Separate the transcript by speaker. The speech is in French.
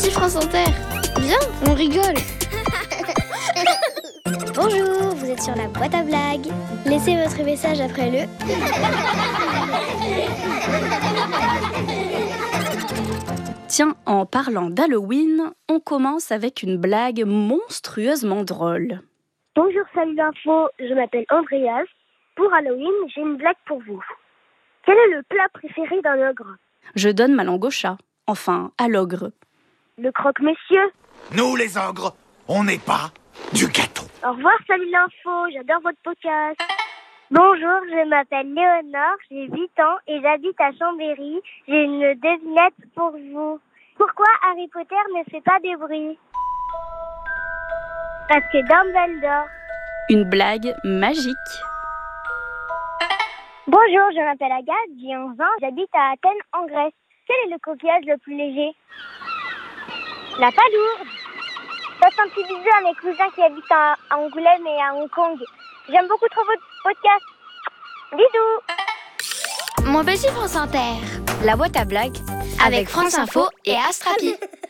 Speaker 1: Vas-y France Inter, viens, on rigole.
Speaker 2: Bonjour, vous êtes sur la boîte à blagues. Laissez votre message après le...
Speaker 3: Tiens, en parlant d'Halloween, on commence avec une blague monstrueusement drôle.
Speaker 4: Bonjour, salut l'info, je m'appelle Andreas. Pour Halloween, j'ai une blague pour vous. Quel est le plat préféré d'un ogre?
Speaker 3: Je donne ma langue au chat, enfin à l'ogre.
Speaker 4: Le croque-monsieur.
Speaker 5: Nous, les ogres, on n'est pas du gâteau.
Speaker 4: Au revoir, salut l'info, j'adore votre podcast. Bonjour, je m'appelle Léonore, j'ai 8 ans et j'habite à Chambéry. J'ai une devinette pour vous. Pourquoi Harry Potter ne fait pas de bruit? Parce que Dumbledore.
Speaker 3: Une blague magique.
Speaker 4: Bonjour, je m'appelle Agathe, j'ai 11 ans, j'habite à Athènes en Grèce. Quel est le coquillage le plus léger? La palourde. Passe un petit bisou à mes cousins qui habitent à Angoulême et à Hong Kong. J'aime beaucoup trop votre podcast. Bisous.
Speaker 1: Moi, vas-y France Inter.
Speaker 6: La boîte à blagues
Speaker 1: Avec France Info et Astrapi.